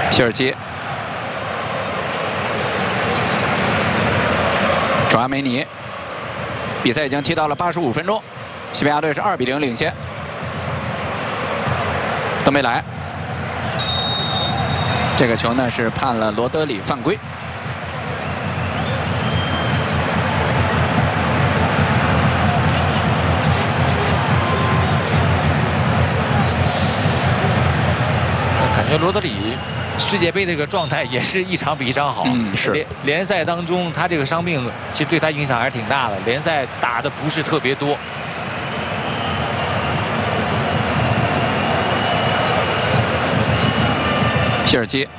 皮尔基，卓阿梅尼。比赛已经踢到了85分钟，西班牙队是2比0领先。都没来，这个球呢是判了罗德里犯规。 感觉罗德里世界杯这个状态也是一场比一场好。 是联赛当中，他这个伤病其实对他影响还是挺大的。联赛打的不是特别多。 皮尔基，